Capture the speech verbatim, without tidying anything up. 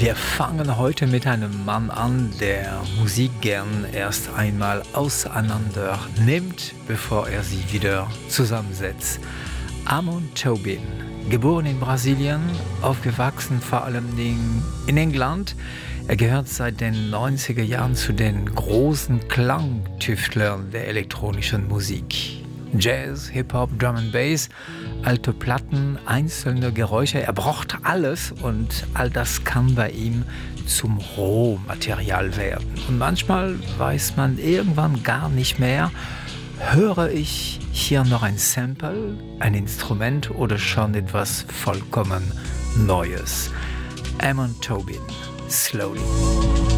Wir fangen heute mit einem Mann an, der Musik gern erst einmal auseinander nimmt, bevor er sie wieder zusammensetzt. Amon Tobin, geboren in Brasilien, aufgewachsen vor allem in England. Er gehört seit den neunziger Jahren zu den großen Klangtüftlern der elektronischen Musik. Jazz, Hip-Hop, Drum and Bass, alte Platten, einzelne Geräusche. Er braucht alles und all das kann bei ihm zum Rohmaterial werden. Und manchmal weiß man irgendwann gar nicht mehr, höre ich hier noch ein Sample, ein Instrument oder schon etwas vollkommen Neues. Amon Tobin, Slowly.